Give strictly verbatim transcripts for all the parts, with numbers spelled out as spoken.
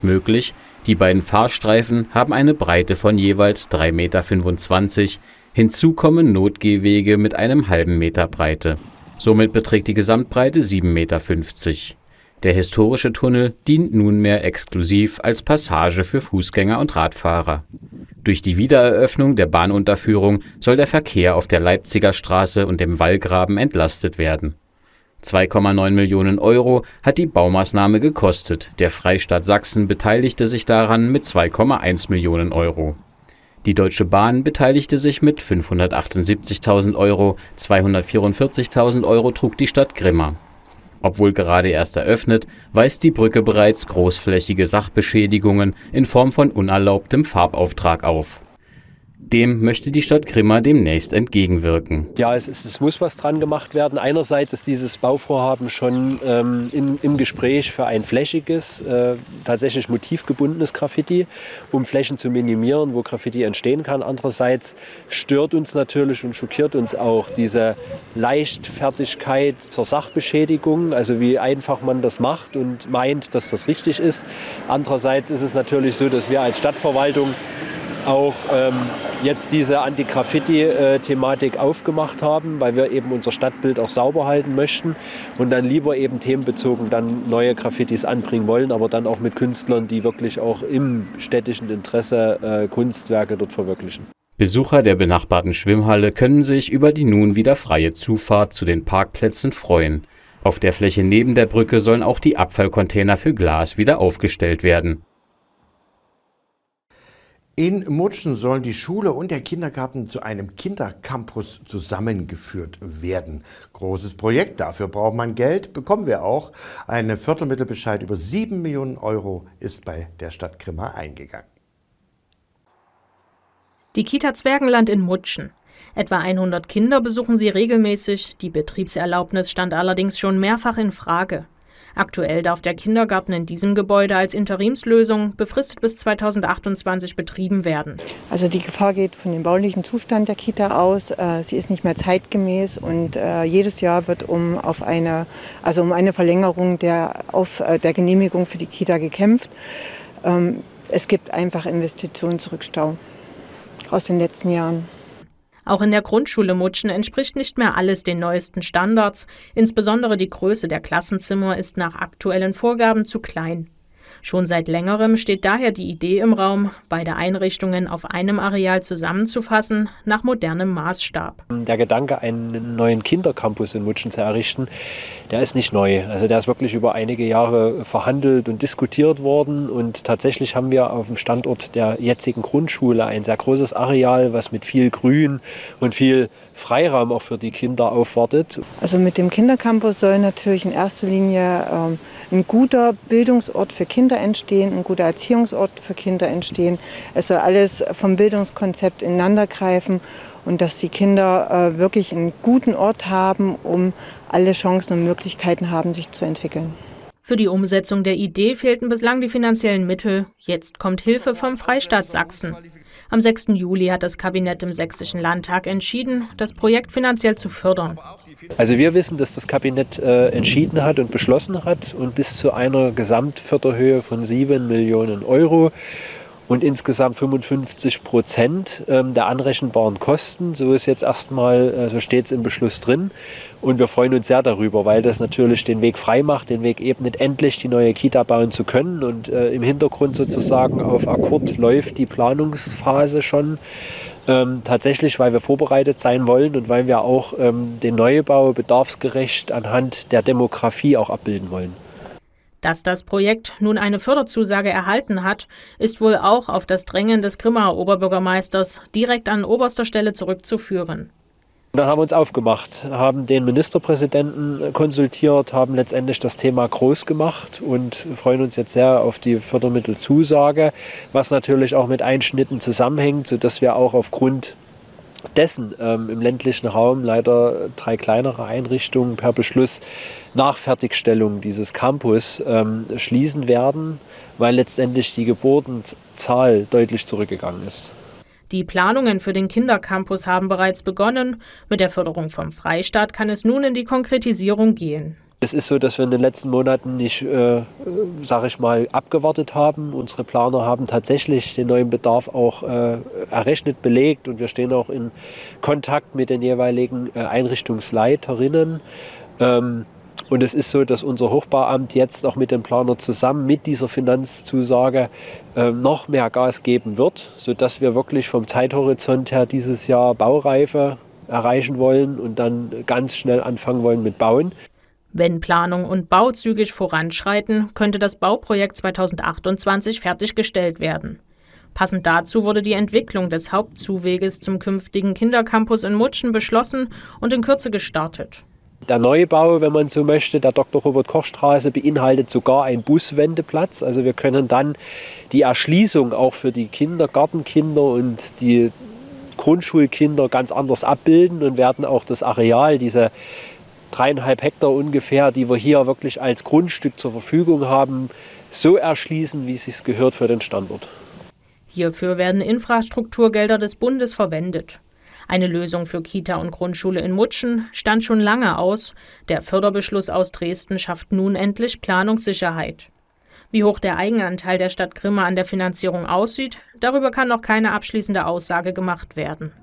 möglich, die beiden Fahrstreifen haben eine Breite von jeweils drei Komma fünfundzwanzig Meter, hinzu kommen Notgehwege mit einem halben Meter Breite. Somit beträgt die Gesamtbreite sieben Komma fünfzig Meter. Der historische Tunnel dient nunmehr exklusiv als Passage für Fußgänger und Radfahrer. Durch die Wiedereröffnung der Bahnunterführung soll der Verkehr auf der Leipziger Straße und dem Wallgraben entlastet werden. zwei Komma neun Millionen Euro hat die Baumaßnahme gekostet, der Freistaat Sachsen beteiligte sich daran mit zwei Komma eins Millionen Euro. Die Deutsche Bahn beteiligte sich mit fünfhundertachtundsiebzigtausend Euro, zweihundertvierundvierzigtausend Euro trug die Stadt Grimma. Obwohl gerade erst eröffnet, weist die Brücke bereits großflächige Sachbeschädigungen in Form von unerlaubtem Farbauftrag auf. Dem möchte die Stadt Grimma demnächst entgegenwirken. Ja, es, ist, es muss was dran gemacht werden. Einerseits ist dieses Bauvorhaben schon ähm, im, im Gespräch für ein flächiges, äh, tatsächlich motivgebundenes Graffiti, um Flächen zu minimieren, wo Graffiti entstehen kann. Andererseits stört uns natürlich und schockiert uns auch diese Leichtfertigkeit zur Sachbeschädigung, also wie einfach man das macht und meint, dass das richtig ist. Andererseits ist es natürlich so, dass wir als Stadtverwaltung auch ähm, jetzt diese Anti-Graffiti-Thematik aufgemacht haben, weil wir eben unser Stadtbild auch sauber halten möchten und dann lieber eben themenbezogen dann neue Graffitis anbringen wollen, aber dann auch mit Künstlern, die wirklich auch im städtischen Interesse äh, Kunstwerke dort verwirklichen. Besucher der benachbarten Schwimmhalle können sich über die nun wieder freie Zufahrt zu den Parkplätzen freuen. Auf der Fläche neben der Brücke sollen auch die Abfallcontainer für Glas wieder aufgestellt werden. In Mutschen sollen die Schule und der Kindergarten zu einem Kindercampus zusammengeführt werden. Großes Projekt, dafür braucht man Geld, bekommen wir auch. Ein Fördermittelbescheid über sieben Millionen Euro ist bei der Stadt Grimma eingegangen. Die Kita Zwergenland in Mutschen. Etwa hundert Kinder besuchen sie regelmäßig. Die Betriebserlaubnis stand allerdings schon mehrfach in Frage. Aktuell darf der Kindergarten in diesem Gebäude als Interimslösung befristet bis zweitausendachtundzwanzig betrieben werden. Also die Gefahr geht von dem baulichen Zustand der Kita aus. Sie ist nicht mehr zeitgemäß und jedes Jahr wird um, auf eine, also um eine Verlängerung der, auf, der Genehmigung für die Kita gekämpft. Es gibt einfach Investitionsrückstau aus den letzten Jahren. Auch in der Grundschule Mutschen entspricht nicht mehr alles den neuesten Standards. Insbesondere die Größe der Klassenzimmer ist nach aktuellen Vorgaben zu klein. Schon seit längerem steht daher die Idee im Raum, beide Einrichtungen auf einem Areal zusammenzufassen, nach modernem Maßstab. Der Gedanke, einen neuen Kindercampus in Mutschen zu errichten, der ist nicht neu. Also der ist wirklich über einige Jahre verhandelt und diskutiert worden. Und tatsächlich haben wir auf dem Standort der jetzigen Grundschule ein sehr großes Areal, was mit viel Grün und viel Freiraum auch für die Kinder aufwartet. Also mit dem Kindercampus soll natürlich in erster Linie ähm, ein guter Bildungsort für Kinder entstehen, ein guter Erziehungsort für Kinder entstehen. Es soll alles vom Bildungskonzept ineinander greifen und dass die Kinder äh, wirklich einen guten Ort haben, um alle Chancen und Möglichkeiten haben, sich zu entwickeln. Für die Umsetzung der Idee fehlten bislang die finanziellen Mittel. Jetzt kommt Hilfe vom Freistaat Sachsen. Am sechsten Juli hat das Kabinett im Sächsischen Landtag entschieden, das Projekt finanziell zu fördern. Also wir wissen, dass das Kabinett äh, entschieden hat und beschlossen hat und bis zu einer Gesamtförderhöhe von sieben Millionen Euro und insgesamt fünfundfünfzig Prozent ähm, der anrechenbaren Kosten. So ist jetzt erstmal, äh, so steht es im Beschluss drin. Und wir freuen uns sehr darüber, weil das natürlich den Weg frei macht, den Weg ebnet, endlich die neue Kita bauen zu können. Und äh, im Hintergrund sozusagen auf Akkord läuft die Planungsphase schon. Ähm, tatsächlich, weil wir vorbereitet sein wollen und weil wir auch ähm, den Neubau bedarfsgerecht anhand der Demografie auch abbilden wollen. Dass das Projekt nun eine Förderzusage erhalten hat, ist wohl auch auf das Drängen des Grimmaer Oberbürgermeisters direkt an oberster Stelle zurückzuführen. Dann haben wir uns aufgemacht, haben den Ministerpräsidenten konsultiert, haben letztendlich das Thema groß gemacht und freuen uns jetzt sehr auf die Fördermittelzusage, was natürlich auch mit Einschnitten zusammenhängt, sodass wir auch aufgrund dessen ähm, im ländlichen Raum leider drei kleinere Einrichtungen per Beschluss nach Fertigstellung dieses Campus ähm, schließen werden, weil letztendlich die Geburtenzahl deutlich zurückgegangen ist. Die Planungen für den Kindercampus haben bereits begonnen. Mit der Förderung vom Freistaat kann es nun in die Konkretisierung gehen. Es ist so, dass wir in den letzten Monaten nicht, äh, sage ich mal, abgewartet haben. Unsere Planer haben tatsächlich den neuen Bedarf auch äh, errechnet, belegt und wir stehen auch in Kontakt mit den jeweiligen äh, Einrichtungsleiterinnen. Ähm, und es ist so, dass unser Hochbauamt jetzt auch mit dem Planer zusammen mit dieser Finanzzusage äh, noch mehr Gas geben wird, sodass wir wirklich vom Zeithorizont her dieses Jahr Baureife erreichen wollen und dann ganz schnell anfangen wollen mit Bauen. Wenn Planung und Bau zügig voranschreiten, könnte das Bauprojekt zweitausendachtundzwanzig fertiggestellt werden. Passend dazu wurde die Entwicklung des Hauptzuweges zum künftigen Kindercampus in Mutschen beschlossen und in Kürze gestartet. Der Neubau, wenn man so möchte, der Doktor Robert Koch Straße beinhaltet sogar einen Buswendeplatz. Also wir können dann die Erschließung auch für die Kindergartenkinder und die Grundschulkinder ganz anders abbilden und werden auch das Areal, diese dreieinhalb Hektar ungefähr, die wir hier wirklich als Grundstück zur Verfügung haben, so erschließen, wie es sich gehört für den Standort. Hierfür werden Infrastrukturgelder des Bundes verwendet. Eine Lösung für Kita und Grundschule in Mutschen stand schon lange aus. Der Förderbeschluss aus Dresden schafft nun endlich Planungssicherheit. Wie hoch der Eigenanteil der Stadt Grimma an der Finanzierung aussieht, darüber kann noch keine abschließende Aussage gemacht werden.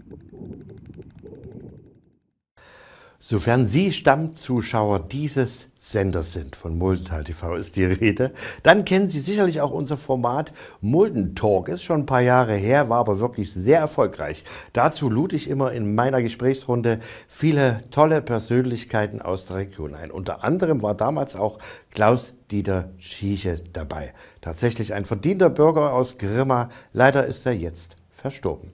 Sofern Sie Stammzuschauer dieses Senders sind, von Muldental T V ist die Rede, dann kennen Sie sicherlich auch unser Format Mulden Talk. Ist schon ein paar Jahre her, war aber wirklich sehr erfolgreich. Dazu lud ich immer in meiner Gesprächsrunde viele tolle Persönlichkeiten aus der Region ein. Unter anderem war damals auch Klaus-Dieter Schieche dabei. Tatsächlich ein verdienter Bürger aus Grimma. Leider ist er jetzt verstorben.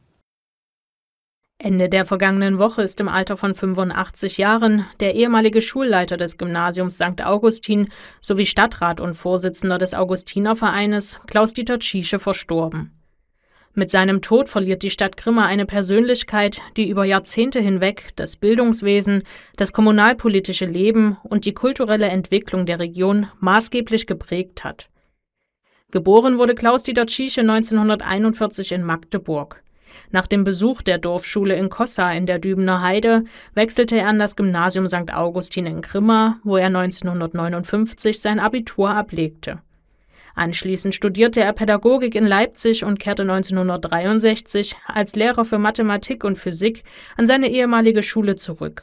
Ende der vergangenen Woche ist im Alter von fünfundachtzig Jahren der ehemalige Schulleiter des Gymnasiums Sankt Augustin sowie Stadtrat und Vorsitzender des Augustinervereines Klaus-Dieter Schieche verstorben. Mit seinem Tod verliert die Stadt Grimma eine Persönlichkeit, die über Jahrzehnte hinweg das Bildungswesen, das kommunalpolitische Leben und die kulturelle Entwicklung der Region maßgeblich geprägt hat. Geboren wurde Klaus-Dieter Schieche neunzehnhunderteinundvierzig in Magdeburg. Nach dem Besuch der Dorfschule in Kossa in der Dübener Heide wechselte er an das Gymnasium Sankt Augustin in Grimma, wo er neunzehnhundertneunundfünfzig sein Abitur ablegte. Anschließend studierte er Pädagogik in Leipzig und kehrte neunzehnhundertdreiundsechzig als Lehrer für Mathematik und Physik an seine ehemalige Schule zurück.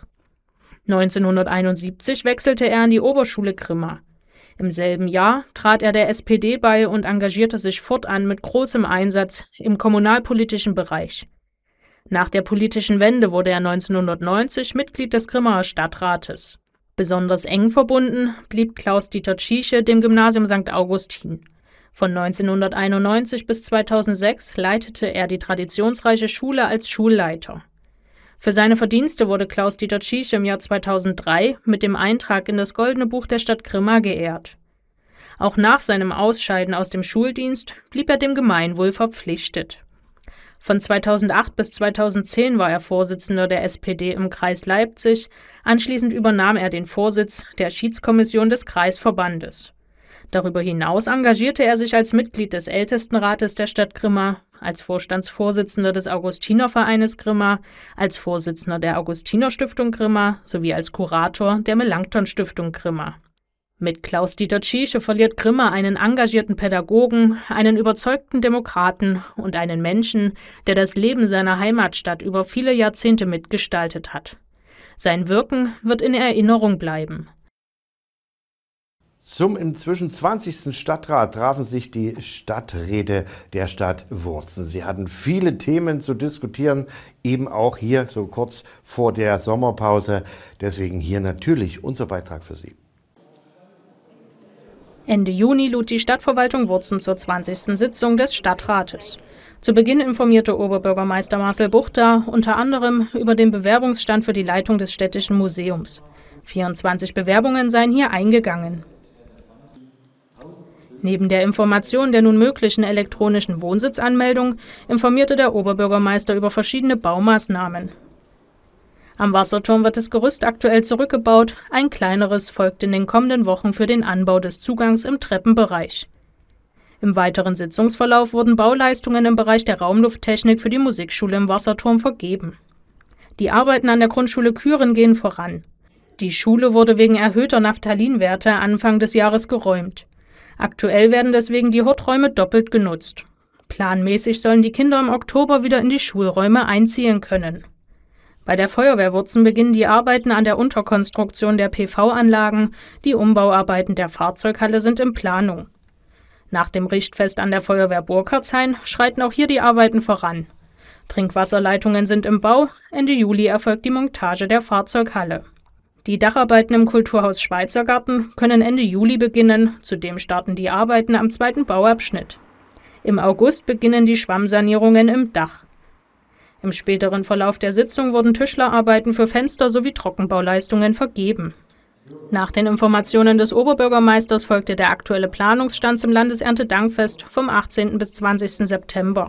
neunzehnhunderteinundsiebzig wechselte er an die Oberschule Grimma. Im selben Jahr trat er der S P D bei und engagierte sich fortan mit großem Einsatz im kommunalpolitischen Bereich. Nach der politischen Wende wurde er neunzehnhundertneunzig Mitglied des Grimmaer Stadtrates. Besonders eng verbunden blieb Klaus-Dieter Schieche dem Gymnasium Sankt Augustin. Von neunzehnhunderteinundneunzig bis zweitausendsechs leitete er die traditionsreiche Schule als Schulleiter. Für seine Verdienste wurde Klaus-Dieter Schieche im Jahr zweitausenddrei mit dem Eintrag in das Goldene Buch der Stadt Grimma geehrt. Auch nach seinem Ausscheiden aus dem Schuldienst blieb er dem Gemeinwohl verpflichtet. Von zweitausendacht bis zweitausendzehn war er Vorsitzender der S P D im Kreis Leipzig, anschließend übernahm er den Vorsitz der Schiedskommission des Kreisverbandes. Darüber hinaus engagierte er sich als Mitglied des Ältestenrates der Stadt Grimma, als Vorstandsvorsitzender des Augustinervereines Grimma, als Vorsitzender der Augustinerstiftung Grimma sowie als Kurator der Melanchthon-Stiftung Grimma. Mit Klaus-Dieter Schieche verliert Grimma einen engagierten Pädagogen, einen überzeugten Demokraten und einen Menschen, der das Leben seiner Heimatstadt über viele Jahrzehnte mitgestaltet hat. Sein Wirken wird in Erinnerung bleiben. Zum inzwischen zwanzigsten Stadtrat trafen sich die Stadträte der Stadt Wurzen. Sie hatten viele Themen zu diskutieren, eben auch hier so kurz vor der Sommerpause. Deswegen hier natürlich unser Beitrag für Sie. Ende Juni lud die Stadtverwaltung Wurzen zur zwanzigsten Sitzung des Stadtrates. Zu Beginn informierte Oberbürgermeister Marcel Buchter unter anderem über den Bewerbungsstand für die Leitung des Städtischen Museums. vierundzwanzig Bewerbungen seien hier eingegangen. Neben der Information der nun möglichen elektronischen Wohnsitzanmeldung informierte der Oberbürgermeister über verschiedene Baumaßnahmen. Am Wasserturm wird das Gerüst aktuell zurückgebaut, ein kleineres folgt in den kommenden Wochen für den Anbau des Zugangs im Treppenbereich. Im weiteren Sitzungsverlauf wurden Bauleistungen im Bereich der Raumlufttechnik für die Musikschule im Wasserturm vergeben. Die Arbeiten an der Grundschule Küren gehen voran. Die Schule wurde wegen erhöhter Naphthalinwerte Anfang des Jahres geräumt. Aktuell werden deswegen die Horträume doppelt genutzt. Planmäßig sollen die Kinder im Oktober wieder in die Schulräume einziehen können. Bei der Feuerwehr Wurzen beginnen die Arbeiten an der Unterkonstruktion der P V-Anlagen, die Umbauarbeiten der Fahrzeughalle sind in Planung. Nach dem Richtfest an der Feuerwehr Burkhardshain schreiten auch hier die Arbeiten voran. Trinkwasserleitungen sind im Bau, Ende Juli erfolgt die Montage der Fahrzeughalle. Die Dacharbeiten im Kulturhaus Schweizergarten können Ende Juli beginnen, zudem starten die Arbeiten am zweiten Bauabschnitt. Im August beginnen die Schwammsanierungen im Dach. Im späteren Verlauf der Sitzung wurden Tischlerarbeiten für Fenster sowie Trockenbauleistungen vergeben. Nach den Informationen des Oberbürgermeisters folgte der aktuelle Planungsstand zum Landeserntedankfest vom achtzehnten bis zwanzigsten September.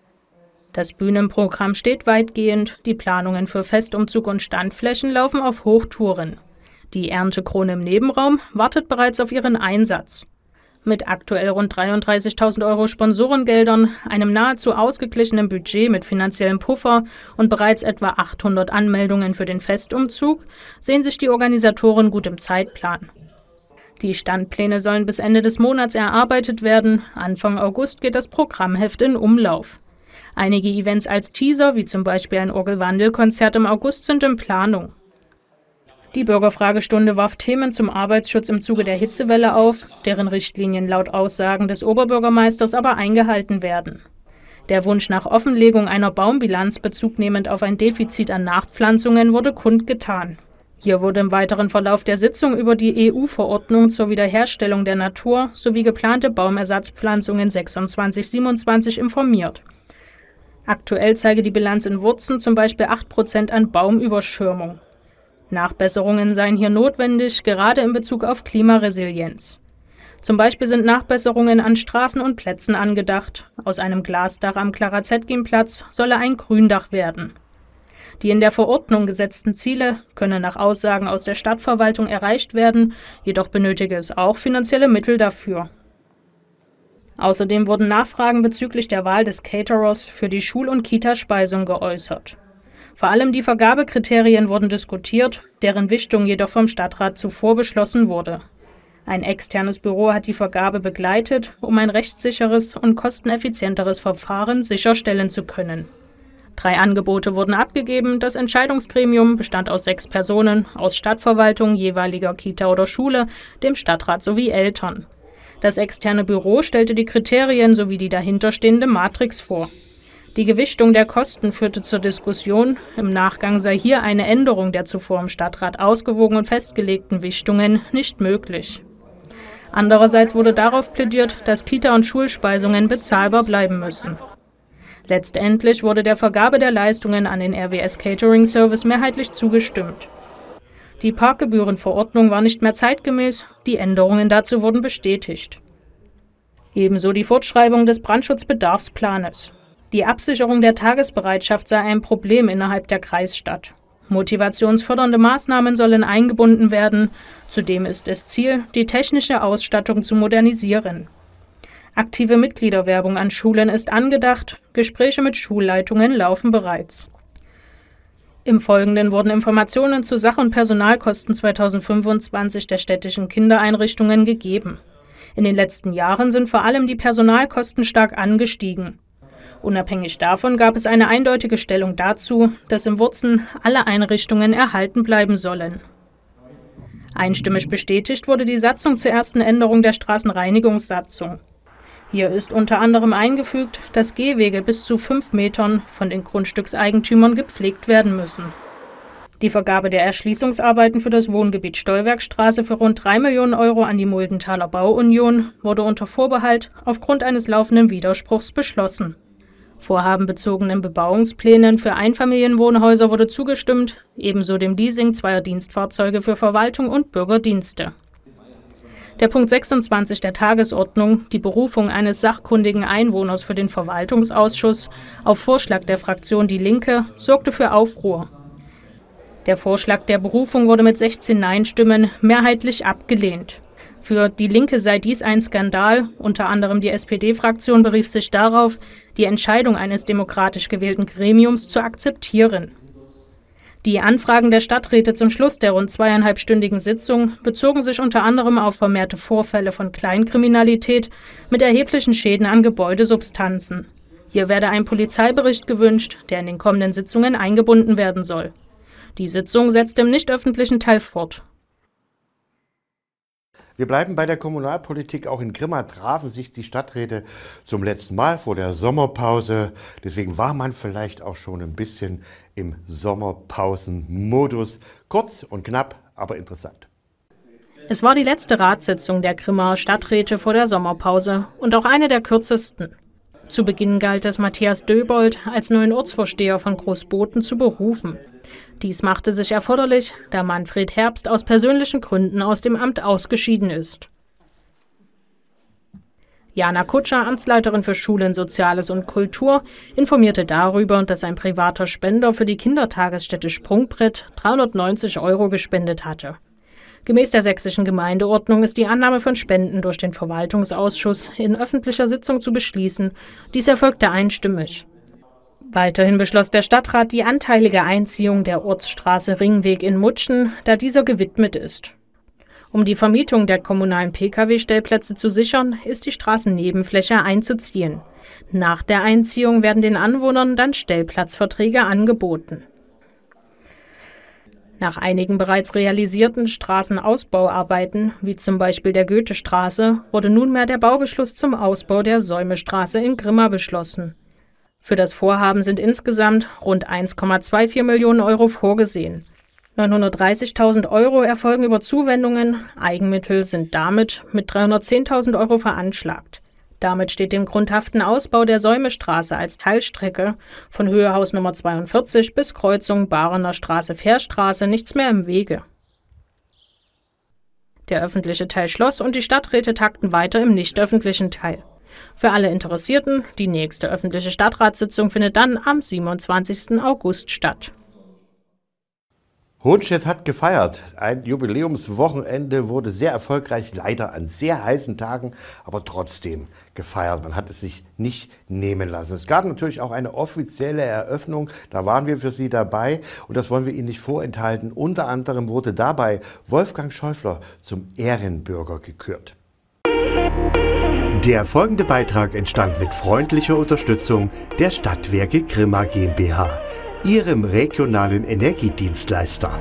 Das Bühnenprogramm steht weitgehend, die Planungen für Festumzug und Standflächen laufen auf Hochtouren. Die Erntekrone im Nebenraum wartet bereits auf ihren Einsatz. Mit aktuell rund dreiunddreißigtausend Euro Sponsorengeldern, einem nahezu ausgeglichenen Budget mit finanziellem Puffer und bereits etwa achthundert Anmeldungen für den Festumzug sehen sich die Organisatoren gut im Zeitplan. Die Standpläne sollen bis Ende des Monats erarbeitet werden. Anfang August geht das Programmheft in Umlauf. Einige Events als Teaser, wie zum Beispiel ein Orgelwandelkonzert im August, sind in Planung. Die Bürgerfragestunde warf Themen zum Arbeitsschutz im Zuge der Hitzewelle auf, deren Richtlinien laut Aussagen des Oberbürgermeisters aber eingehalten werden. Der Wunsch nach Offenlegung einer Baumbilanz bezugnehmend auf ein Defizit an Nachpflanzungen wurde kundgetan. Hier wurde im weiteren Verlauf der Sitzung über die E U-Verordnung zur Wiederherstellung der Natur sowie geplante Baumersatzpflanzungen sechsundzwanzig siebenundzwanzig informiert. Aktuell zeige die Bilanz in Wurzen zum Beispiel acht Prozent an Baumüberschirmung. Nachbesserungen seien hier notwendig, gerade in Bezug auf Klimaresilienz. Zum Beispiel sind Nachbesserungen an Straßen und Plätzen angedacht. Aus einem Glasdach am Clara-Zetkin-Platz solle ein Gründach werden. Die in der Verordnung gesetzten Ziele können nach Aussagen aus der Stadtverwaltung erreicht werden, jedoch benötige es auch finanzielle Mittel dafür. Außerdem wurden Nachfragen bezüglich der Wahl des Caterers für die Schul- und Kitaspeisung geäußert. Vor allem die Vergabekriterien wurden diskutiert, deren Wichtung jedoch vom Stadtrat zuvor beschlossen wurde. Ein externes Büro hat die Vergabe begleitet, um ein rechtssicheres und kosteneffizienteres Verfahren sicherstellen zu können. Drei Angebote wurden abgegeben, das Entscheidungsgremium bestand aus sechs Personen, aus Stadtverwaltung, jeweiliger Kita oder Schule, dem Stadtrat sowie Eltern. Das externe Büro stellte die Kriterien sowie die dahinterstehende Matrix vor. Die Gewichtung der Kosten führte zur Diskussion, im Nachgang sei hier eine Änderung der zuvor im Stadtrat ausgewogen und festgelegten Wichtungen nicht möglich. Andererseits wurde darauf plädiert, dass Kita- und Schulspeisungen bezahlbar bleiben müssen. Letztendlich wurde der Vergabe der Leistungen an den R W S Catering Service mehrheitlich zugestimmt. Die Parkgebührenverordnung war nicht mehr zeitgemäß, die Änderungen dazu wurden bestätigt. Ebenso die Fortschreibung des Brandschutzbedarfsplanes. Die Absicherung der Tagesbereitschaft sei ein Problem innerhalb der Kreisstadt. Motivationsfördernde Maßnahmen sollen eingebunden werden. Zudem ist es Ziel, die technische Ausstattung zu modernisieren. Aktive Mitgliederwerbung an Schulen ist angedacht, Gespräche mit Schulleitungen laufen bereits. Im Folgenden wurden Informationen zu Sach- und Personalkosten zweitausendfünfundzwanzig der städtischen Kindereinrichtungen gegeben. In den letzten Jahren sind vor allem die Personalkosten stark angestiegen. Unabhängig davon gab es eine eindeutige Stellung dazu, dass in Wurzen alle Einrichtungen erhalten bleiben sollen. Einstimmig bestätigt wurde die Satzung zur ersten Änderung der Straßenreinigungssatzung. Hier ist unter anderem eingefügt, dass Gehwege bis zu fünf Metern von den Grundstückseigentümern gepflegt werden müssen. Die Vergabe der Erschließungsarbeiten für das Wohngebiet Stollwerkstraße für rund drei Millionen Euro an die Muldenthaler Bauunion wurde unter Vorbehalt aufgrund eines laufenden Widerspruchs beschlossen. Vorhabenbezogenen Bebauungsplänen für Einfamilienwohnhäuser wurde zugestimmt, ebenso dem Leasing zweier Dienstfahrzeuge für Verwaltung und Bürgerdienste. Der Punkt sechsundzwanzig der Tagesordnung, die Berufung eines sachkundigen Einwohners für den Verwaltungsausschuss auf Vorschlag der Fraktion Die Linke, sorgte für Aufruhr. Der Vorschlag der Berufung wurde mit sechzehn Nein-Stimmen mehrheitlich abgelehnt. Für Die Linke sei dies ein Skandal, unter anderem die S P D-Fraktion berief sich darauf, die Entscheidung eines demokratisch gewählten Gremiums zu akzeptieren. Die Anfragen der Stadträte zum Schluss der rund zweieinhalbstündigen Sitzung bezogen sich unter anderem auf vermehrte Vorfälle von Kleinkriminalität mit erheblichen Schäden an Gebäudesubstanzen. Hier werde ein Polizeibericht gewünscht, der in den kommenden Sitzungen eingebunden werden soll. Die Sitzung setzt im nicht öffentlichen Teil fort. Wir bleiben bei der Kommunalpolitik. Auch in Grimma trafen sich die Stadträte zum letzten Mal vor der Sommerpause. Deswegen war man vielleicht auch schon ein bisschen im Sommerpausenmodus. Kurz und knapp, aber interessant. Es war die letzte Ratssitzung der Grimmaer Stadträte vor der Sommerpause und auch eine der kürzesten. Zu Beginn galt es Matthias Döbold als neuen Ortsvorsteher von Großboten zu berufen. Dies machte sich erforderlich, da Manfred Herbst aus persönlichen Gründen aus dem Amt ausgeschieden ist. Jana Kutscher, Amtsleiterin für Schulen, Soziales und Kultur, informierte darüber, dass ein privater Spender für die Kindertagesstätte Sprungbrett dreihundertneunzig Euro gespendet hatte. Gemäß der sächsischen Gemeindeordnung ist die Annahme von Spenden durch den Verwaltungsausschuss in öffentlicher Sitzung zu beschließen. Dies erfolgte einstimmig. Weiterhin beschloss der Stadtrat die anteilige Einziehung der Ortsstraße Ringweg in Mutschen, da dieser gewidmet ist. Um die Vermietung der kommunalen Pkw-Stellplätze zu sichern, ist die Straßennebenfläche einzuziehen. Nach der Einziehung werden den Anwohnern dann Stellplatzverträge angeboten. Nach einigen bereits realisierten Straßenausbauarbeiten, wie zum Beispiel der Goethestraße, wurde nunmehr der Baubeschluss zum Ausbau der Säumestraße in Grimma beschlossen. Für das Vorhaben sind insgesamt rund eins Komma vierundzwanzig Millionen Euro vorgesehen. neunhundertdreißigtausend Euro erfolgen über Zuwendungen, Eigenmittel sind damit mit dreihundertzehntausend Euro veranschlagt. Damit steht dem grundhaften Ausbau der Säumestraße als Teilstrecke von Höhehaus Nummer zweiundvierzig bis Kreuzung Barener Straße-Fährstraße nichts mehr im Wege. Der öffentliche Teil schloss und die Stadträte takten weiter im nicht öffentlichen Teil. Für alle Interessierten, die nächste öffentliche Stadtratssitzung findet dann am siebenundzwanzigsten August statt. Hohnstedt hat gefeiert. Ein Jubiläumswochenende wurde sehr erfolgreich, leider an sehr heißen Tagen, aber trotzdem gefeiert. Man hat es sich nicht nehmen lassen. Es gab natürlich auch eine offizielle Eröffnung, da waren wir für Sie dabei und das wollen wir Ihnen nicht vorenthalten. Unter anderem wurde dabei Wolfgang Schäufler zum Ehrenbürger gekürt. Der folgende Beitrag entstand mit freundlicher Unterstützung der Stadtwerke Grimma GmbH, Ihrem regionalen Energiedienstleister.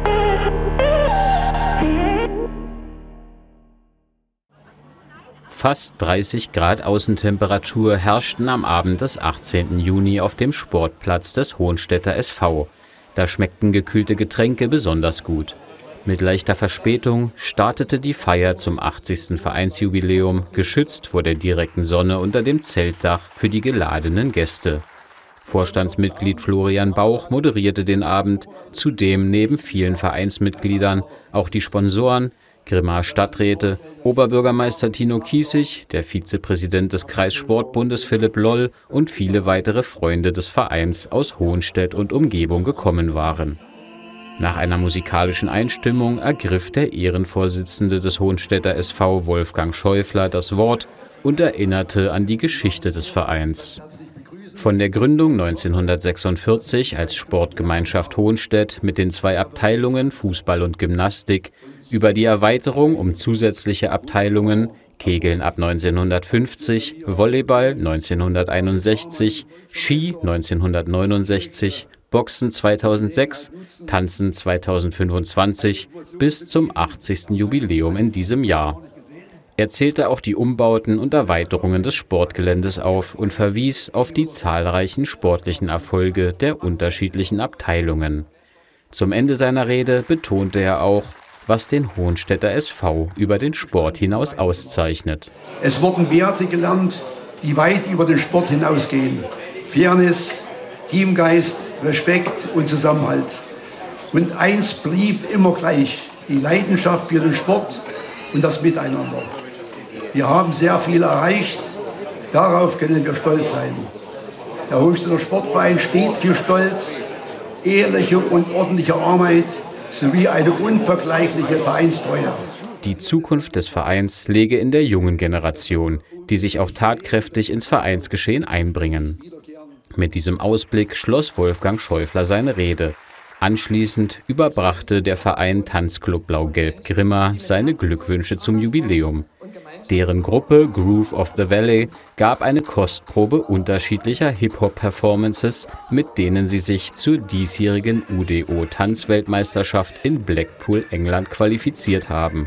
Fast dreißig Grad Außentemperatur herrschten am Abend des achtzehnten Juni auf dem Sportplatz des Hohnstädter S V. Da schmeckten gekühlte Getränke besonders gut. Mit leichter Verspätung startete die Feier zum achtzigsten Vereinsjubiläum, geschützt vor der direkten Sonne unter dem Zeltdach für die geladenen Gäste. Vorstandsmitglied Florian Bauch moderierte den Abend, zudem neben vielen Vereinsmitgliedern auch die Sponsoren, Grimmaer Stadträte, Oberbürgermeister Tino Kiesig, der Vizepräsident des Kreissportbundes Philipp Loll und viele weitere Freunde des Vereins aus Hohnstedt und Umgebung gekommen waren. Nach einer musikalischen Einstimmung ergriff der Ehrenvorsitzende des Hohnstädter S V Wolfgang Schäufler das Wort und erinnerte an die Geschichte des Vereins. Von der Gründung neunzehnhundertsechsundvierzig als Sportgemeinschaft Hohnstedt mit den zwei Abteilungen Fußball und Gymnastik über die Erweiterung um zusätzliche Abteilungen Kegeln ab neunzehnhundertfünfzig, Volleyball neunzehnhunderteinundsechzig, Ski neunzehnhundertneunundsechzig, Boxen zweitausendsechs, Tanzen zweitausendfünfundzwanzig bis zum achtzigsten Jubiläum in diesem Jahr. Er zählte auch die Umbauten und Erweiterungen des Sportgeländes auf und verwies auf die zahlreichen sportlichen Erfolge der unterschiedlichen Abteilungen. Zum Ende seiner Rede betonte er auch, was den Hohnstädter S V über den Sport hinaus auszeichnet. Es wurden Werte gelernt, die weit über den Sport hinausgehen. Fairness, Teamgeist, Respekt und Zusammenhalt. Und eins blieb immer gleich, die Leidenschaft für den Sport und das Miteinander. Wir haben sehr viel erreicht, darauf können wir stolz sein. Der Hohnstädter Sportverein steht für Stolz, ehrliche und ordentliche Arbeit sowie eine unvergleichliche Vereinstreue. Die Zukunft des Vereins läge in der jungen Generation, die sich auch tatkräftig ins Vereinsgeschehen einbringen. Mit diesem Ausblick schloss Wolfgang Schäufler seine Rede. Anschließend überbrachte der Verein Tanzclub Blau-Gelb Grimma seine Glückwünsche zum Jubiläum. Deren Gruppe Groove of the Valley gab eine Kostprobe unterschiedlicher Hip-Hop-Performances, mit denen sie sich zur diesjährigen U D O-Tanzweltmeisterschaft in Blackpool, England qualifiziert haben.